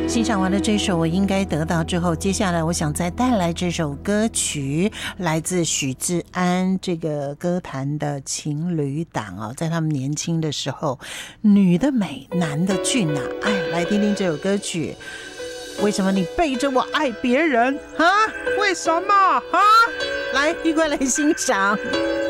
欣赏完了这首我应该得到之后，接下来我想再带来这首歌曲，来自许志安这个歌坛的情侣档哦，在他们年轻的时候，女的美，男的俊啊！哎，来听听这首歌曲。为什么你背着我爱别人啊？为什么啊？来，一块来欣赏。